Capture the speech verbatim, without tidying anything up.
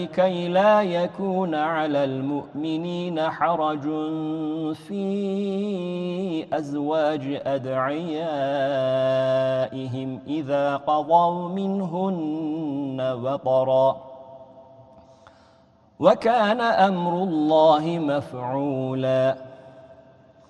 كي لا يكون على المؤمنين حرج في أزواج أدعيائهم إذا قضوا منهن وطرا وكان أمر الله مفعولا